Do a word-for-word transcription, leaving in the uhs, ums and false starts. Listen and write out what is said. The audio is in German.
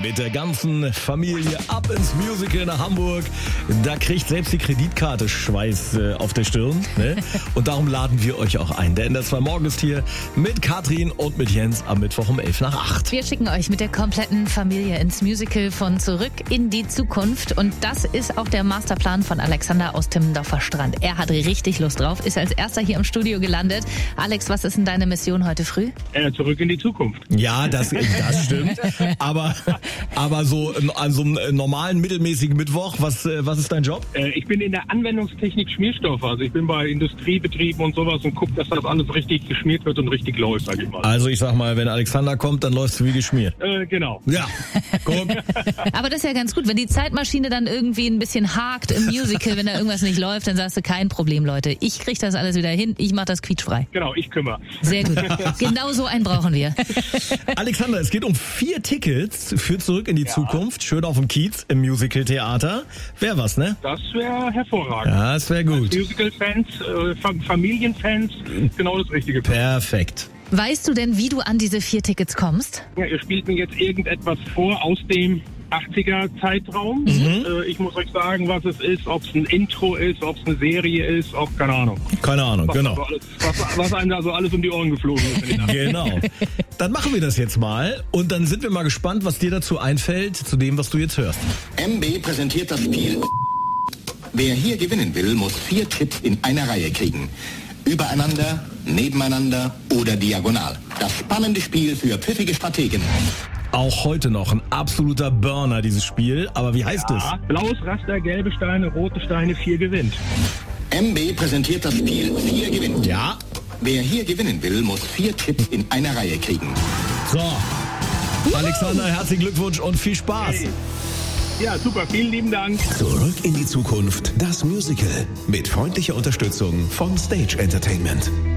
mit der ganzen Familie ab ins Musical nach Hamburg. Da kriegt selbst die Kreditkarte Schweiß äh, auf der Stirn. Ne? Und darum laden wir euch auch ein. Der N D R zwei Morgen ist hier mit Katrin und mit Jens am Mittwoch um elf nach acht. Wir schicken euch mit der kompletten Familie ins Musical von Zurück in die Zukunft. Und das ist auch der Masterplan von Alexander aus Timmendorfer Strand. Er hat richtig Lust drauf, ist als erster hier im Studio gelandet. Alex, was ist denn deine Mission heute früh? Äh, zurück in die Zukunft. Ja, das, das stimmt. Aber, aber so an so einem normalen, mittelmäßigen Mittwoch, was, was ist dein Job? Äh, ich bin in der Anwendungstechnik Schmierstoffe. Also ich bin bei Industriebetrieben und sowas und gucke, dass das alles richtig geschmiert wird und richtig läuft, sag ich mal. Also ich sag mal, wenn Alexander kommt, dann läuft's wie geschmiert. Äh, genau. Ja, guck. Aber das ist ja ganz gut, wenn die Zeitmaschine dann irgendwie ein bisschen hakt im Musical, wenn da irgendwas nicht läuft, dann sagst du, kein Problem, Leute. Ich krieg das alles wieder hin, ich mach das quietschfrei. Genau, ich kümmere. Sehr gut. Genau so einen brauchen wir. Alexander, es geht um vier Tickets für Zurück in die Ja. Zukunft. Schön auf dem Kiez im Musical-Theater. Wäre was, ne? Das wäre hervorragend. Ja, das wäre gut. Musical-Fans, äh, Fa- Familienfans, genau das Richtige. Perfekt. Weißt du denn, wie du an diese vier Tickets kommst? Ja, ihr spielt mir jetzt irgendetwas vor aus dem achtziger-Zeitraum. Mhm. Äh, ich muss euch sagen, was es ist, ob es ein Intro ist, ob es eine Serie ist, ob, keine Ahnung. Keine Ahnung, Was, genau. also alles, was, was einem da so alles um die Ohren geflogen ist. in die Nacht. Genau. Dann machen wir das jetzt mal und dann sind wir mal gespannt, was dir dazu einfällt, zu dem, was du jetzt hörst. M B präsentiert das Spiel. Wer hier gewinnen will, muss vier Chips in einer Reihe kriegen. Übereinander, nebeneinander oder diagonal. Das spannende Spiel für pfiffige Strategen. Auch heute noch ein absoluter Burner, dieses Spiel. Aber wie heißt es? Ja, blaues Raster, gelbe Steine, rote Steine, vier gewinnt. M B präsentiert das Spiel. Vier gewinnt. Ja. Wer hier gewinnen will, muss vier Chips in einer Reihe kriegen. So. Alexander, herzlichen Glückwunsch und viel Spaß. Hey. Ja, super, vielen lieben Dank. Zurück in die Zukunft, das Musical. Mit freundlicher Unterstützung von Stage Entertainment.